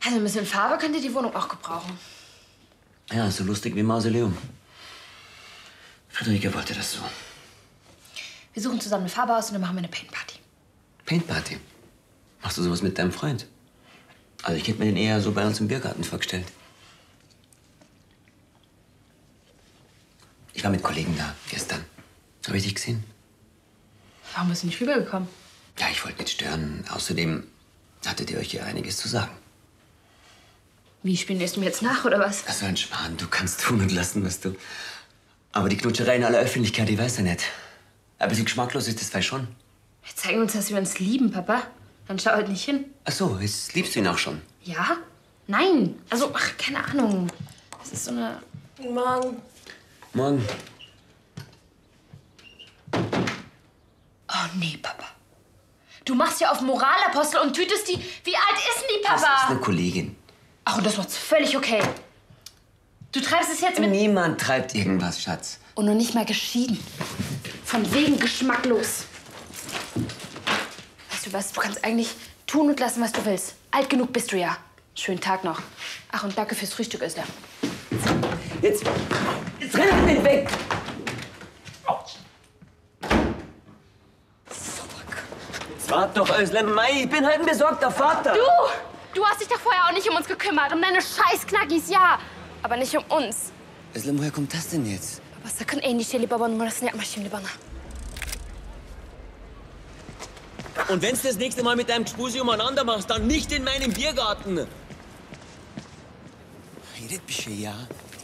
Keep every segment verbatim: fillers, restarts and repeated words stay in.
Also ein bisschen Farbe könnte die Wohnung auch gebrauchen. Ja, so lustig wie Mausoleum. Friederike wollte das so. Wir suchen zusammen eine Farbe aus und dann machen wir eine Paintparty. Paintparty? Machst du sowas mit deinem Freund? Also ich hätte mir den eher so bei uns im Biergarten vorgestellt. Ich war mit Kollegen da, gestern. Habe ich dich gesehen? Warum bist du nicht rübergekommen? Ja, ich wollte nicht stören. Außerdem hattet ihr euch hier einiges zu sagen. Wie, spielst du mir jetzt nach, oder was? Das war ein Schmarrn. Du kannst tun und lassen, was du... Aber die Knutscherei in aller Öffentlichkeit, die weiß er nicht. Ein bisschen geschmacklos ist das, weiß schon. Wir zeigen uns, dass wir uns lieben, Papa. Dann schau halt nicht hin. Ach so, jetzt liebst du ihn auch schon. Ja? Nein. Also, ach, keine Ahnung. Das ist so eine... Guten Morgen. Morgen. Oh, nee, Papa. Du machst ja auf Moralapostel und tütest die... Wie alt ist denn die, Papa? Das ist eine Kollegin. Ach, und das macht's völlig okay. Du treibst es jetzt mit... Niemand treibt irgendwas, Schatz. Und noch nicht mal geschieden. Von wegen geschmacklos. Weißt du was, du kannst eigentlich tun und lassen, was du willst. Alt genug bist du ja. Schönen Tag noch. Ach, und danke fürs Frühstück, Özlem. Jetzt... Jetzt renn nicht weg! Jetzt wart doch, Özlem. Mei, ich bin halt ein besorgter Vater. Du! Du hast dich doch vorher auch nicht um uns gekümmert. Um deine scheiß Knackis, ja. Aber nicht um uns. Özlem, woher kommt das denn jetzt? Papa, sakın endişeli babanın numarasını yapma şimdi bana. Und wenn's das nächste Mal mit deinem Gspusi umeinander machst, dann nicht in meinem Biergarten. Redet bir şey ya.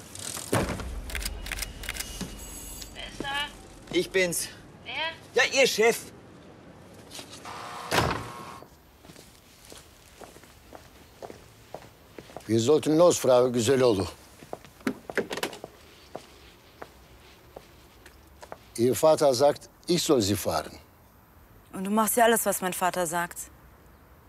Wer ist da? Ich bin's. Wer? Ja, Ihr Chef. Wir sollten los, Frau Güzeloğlu. Ihr Vater sagt, ich soll Sie fahren. Und du machst ja alles, was mein Vater sagt.